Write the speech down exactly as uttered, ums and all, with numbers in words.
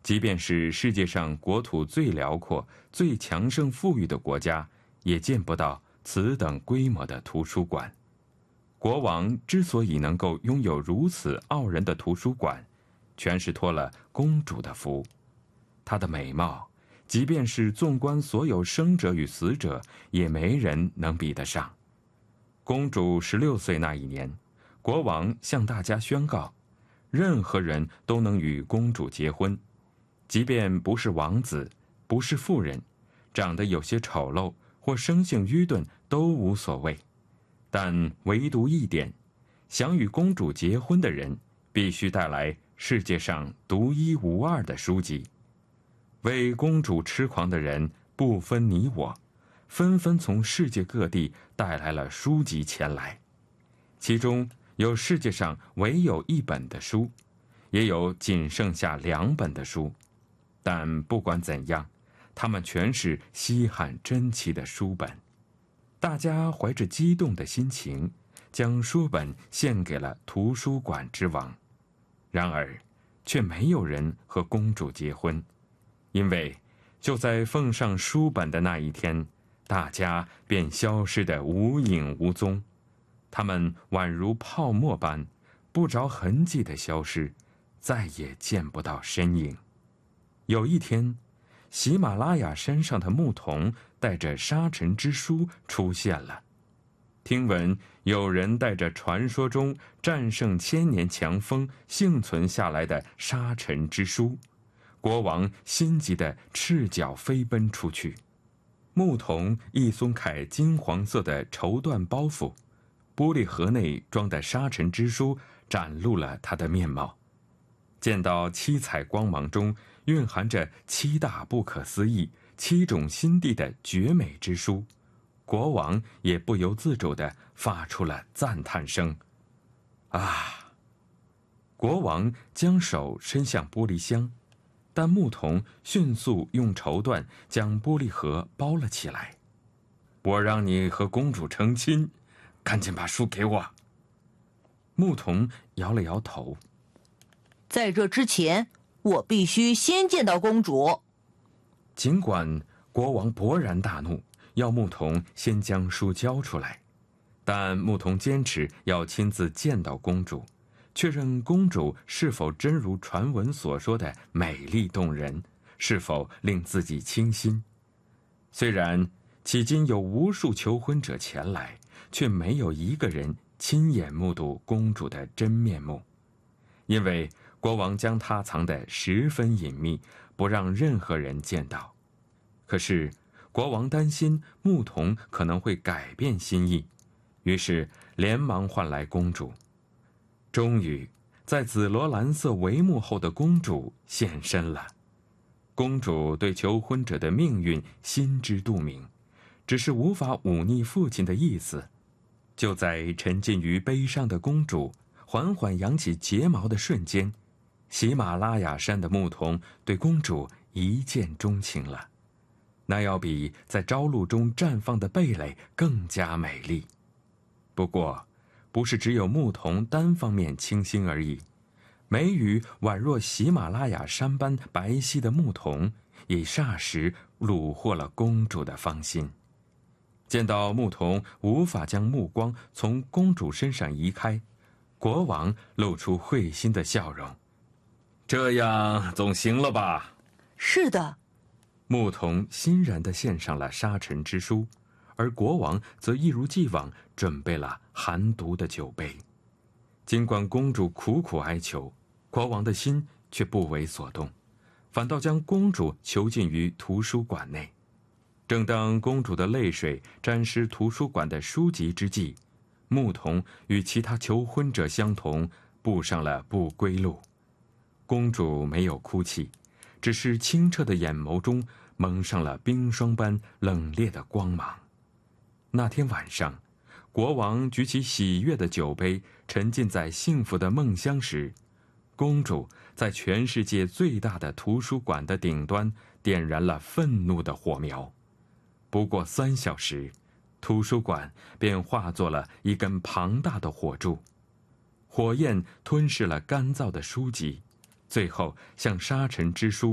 即便是世界上国土最辽阔、最强盛富裕的国家，也见不到此等规模的图书馆。国王之所以能够拥有如此傲人的图书馆，全是托了公主的福。她的美貌，即便是纵观所有生者与死者，也没人能比得上。公主十六岁那一年，国王向大家宣告，任何人都能与公主结婚，即便不是王子，不是妇人，长得有些丑陋或生性愚钝都无所谓。但唯独一点，想与公主结婚的人必须带来世界上独一无二的书籍。为公主痴狂的人不分你我，纷纷从世界各地带来了书籍前来，其中有世界上唯有一本的书，也有仅剩下两本的书，但不管怎样，它们全是稀罕珍奇的书本。大家怀着激动的心情，将书本献给了图书馆之王。然而，却没有人和公主结婚，因为就在奉上书本的那一天，大家便消失得无影无踪。他们宛如泡沫般，不着痕迹地消失，再也见不到身影。有一天，喜马拉雅山上的牧童带着沙尘之书出现了。听闻有人带着传说中战胜千年强风幸存下来的沙尘之书，国王心急地赤脚飞奔出去。牧童一松开金黄色的绸缎包袱，玻璃盒内装的沙尘之书展露了他的面貌。见到七彩光芒中蕴含着七大不可思议、七种心地的绝美之书，国王也不由自主地发出了赞叹声。啊！国王将手伸向玻璃箱，但牧童迅速用绸缎将玻璃盒包了起来。我让你和公主成亲，赶紧把书给我。牧童摇了摇头。 在这之前，我必须先见到公主。 尽管国王勃然大怒，要牧童先将书交出来，但牧童坚持要亲自见到公主，确认公主是否真如传闻所说的美丽动人，是否令自己倾心。虽然迄今有无数求婚者前来，却没有一个人亲眼目睹公主的真面目，因为国王将她藏得十分隐秘，不让任何人见到。可是国王担心牧童可能会改变心意，于是连忙唤来公主。终于，在紫罗兰色帷幕后的公主现身了。公主对求婚者的命运心知肚明，只是无法忤逆父亲的意思。就在沉浸于悲伤的公主缓缓扬起睫毛的瞬间，喜马拉雅山的牧童对公主一见钟情了，那要比在朝露中绽放的蓓蕾更加美丽。不过，不是只有牧童单方面倾心而已，美与宛若喜马拉雅山般白皙的牧童，也霎时虏获了公主的芳心。见到牧童无法将目光从公主身上移开，国王露出会心的笑容。这样总行了吧？ 是的。 牧童欣然地献上了沙尘之书，而国王则一如既往准备了含毒的酒杯。尽管公主苦苦哀求，国王的心却不为所动，反倒将公主囚禁于图书馆内。正当公主的泪水沾湿图书馆的书籍之际，牧童与其他求婚者相同，步上了不归路。公主没有哭泣，只是清澈的眼眸中蒙上了冰霜般冷冽的光芒。那天晚上，国王举起喜悦的酒杯，沉浸在幸福的梦乡时，公主在全世界最大的图书馆的顶端点燃了愤怒的火苗。不过三小时，图书馆便化作了一根庞大的火柱，火焰吞噬了干燥的书籍，最后像沙尘之书